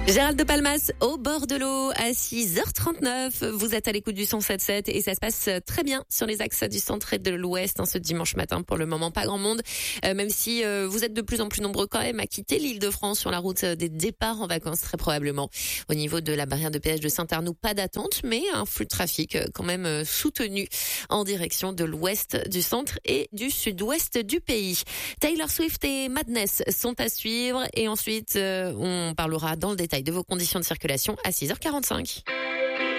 Gérald de Palmas au bord de l'eau à 6h39. Vous êtes à l'écoute du 107.7 et ça se passe très bien sur les axes du centre et de l'ouest ce dimanche matin. Pour le moment, pas grand monde, même si vous êtes de plus en plus nombreux quand même à quitter l'Île-de-France sur la route des départs en vacances très probablement. Au niveau de la barrière de péage de Saint-Arnoux, pas d'attente, mais un flux de trafic quand même soutenu en direction de l'ouest du centre et du sud-ouest du pays. Taylor Swift et Madness sont à suivre et ensuite on parlera dans le détail de vos conditions de circulation à 6h45.